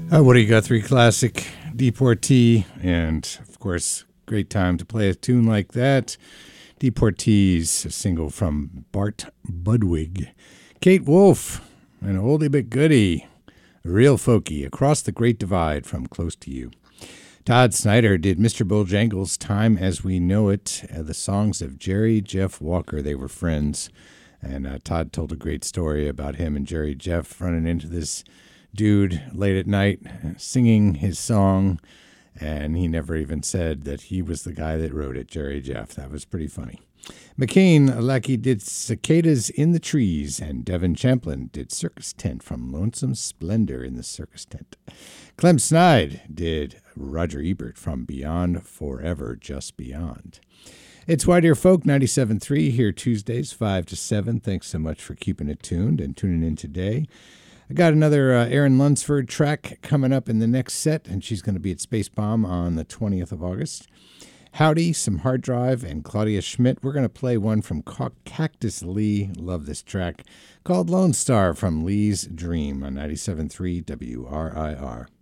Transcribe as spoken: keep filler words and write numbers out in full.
Uh, Woody Guthrie classic, Deportee, and of course, great time to play a tune like that. Deportees, a single from Bart Budwig. Kate Wolf, an oldie but goodie, real folky, Across the Great Divide from Close to You. Todd Snyder did Mister Bojangles' Time as We Know It, uh, the songs of Jerry Jeff Walker. They were friends, and uh, Todd told a great story about him and Jerry Jeff running into this dude late at night singing his song, and he never even said that he was the guy that wrote it, Jerry Jeff. That was pretty funny. McCain Lackey did Cicadas in the Trees, and Devin Champlin did Circus Tent from Lonesome Splendor in the Circus Tent. Clem Snide did Roger Ebert from Beyond Forever, Just Beyond. It's White Ear Folk ninety-seven point three here Tuesdays, five to seven. Thanks so much for keeping it tuned and tuning in today. I got another uh, Aaron Lunsford track coming up in the next set, and she's going to be at Space Bomb on the twentieth of August. Howdy, some Hard Drive, and Claudia Schmidt. We're going to play one from Cactus Lee. Love this track, called Lone Star from Lee's Dream on ninety-seven point three W R I R.